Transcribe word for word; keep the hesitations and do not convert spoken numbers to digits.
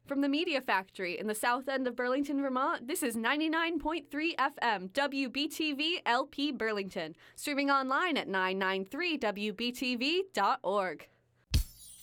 From the Media Factory in the south end of Burlington, Vermont, this is ninety-nine point three F M, W B T V L P Burlington, streaming online at nine ninety-three W B T V dot org.